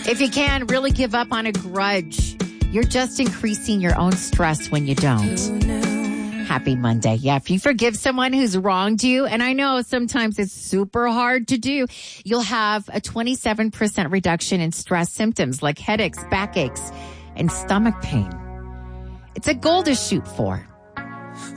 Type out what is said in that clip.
If you can, really give up on a grudge. You're just increasing your own stress when you don't. Happy Monday. Yeah, if you forgive someone who's wronged you, and I know sometimes it's super hard to do, you'll have a 27% reduction in stress symptoms like headaches, backaches, and stomach pain. It's a goal to shoot for.